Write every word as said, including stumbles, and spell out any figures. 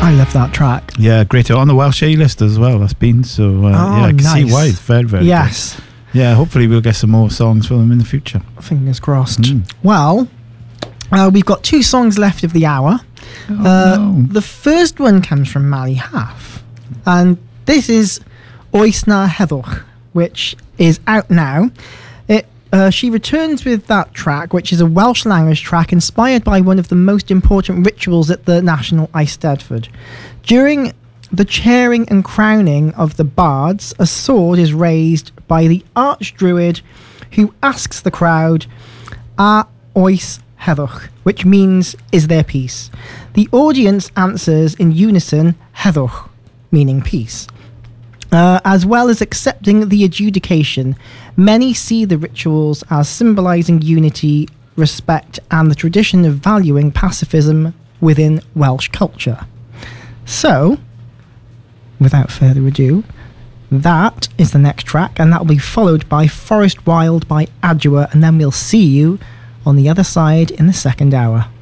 I love that track. Yeah, great. On the Welsh A-list as well, that's been. So, uh, oh, yeah, I can nice. see why. It's very, very yes. good. Yeah, hopefully we'll get some more songs from them in the future. Fingers crossed. Mm. Well, uh, we've got two songs left of the hour. Oh, uh, no. The first one comes from Mali Haff, and this is Oes na Heddwch, which is out now. It uh, she returns with that track, which is a Welsh language track inspired by one of the most important rituals at the National Eisteddfod. During the chairing and crowning of the bards, a sword is raised by the archdruid, who asks the crowd, "A oes Heddwch," which means, "Is there peace?" The audience answers in unison, "Heddwch," meaning peace. Uh, as well as accepting the adjudication, many see the rituals as symbolising unity, respect, and the tradition of valuing pacifism within Welsh culture. So, without further ado, that is the next track, and that will be followed by Forest Wild by Adua, and then we'll see you on the other side in the second hour.